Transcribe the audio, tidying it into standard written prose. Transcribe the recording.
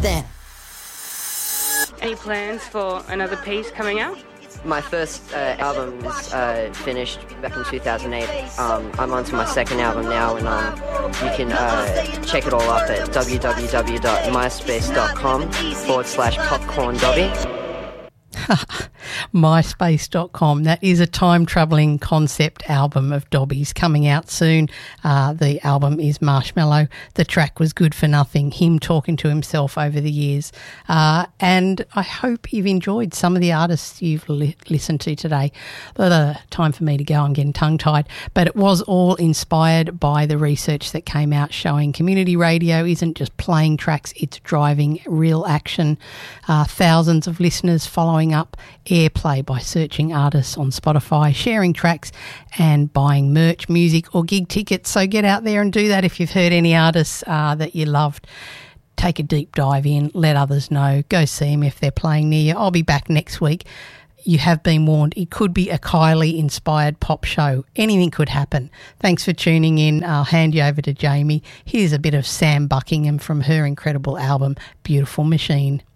Then. Any plans for another piece coming out? My first album is finished back in 2008. I'm on to my second album now, and you can check it all up at www.myspace.com/popcorndobby. myspace.com. That is a time-travelling concept album of Dobby's coming out soon. The album is Marshmallow. The track was Good for Nothing, him talking to himself over the years. And I hope you've enjoyed some of the artists you've listened to today. Time for me to go. I'm getting tongue-tied. But it was all inspired by the research that came out showing community radio isn't just playing tracks, it's driving real action. Thousands of listeners following up airplay by searching artists on Spotify, sharing tracks and buying merch, music or gig tickets. So get out there and do that if you've heard any artists that you loved. Take a deep dive in, let others know, go see them if they're playing near you. I'll be back next week. You have been warned. It could be a Kylie-inspired pop show. Anything could happen. Thanks for tuning in. I'll hand you over to Jamie. Here's a bit of Sam Buckingham from her incredible album, Beautiful Machine.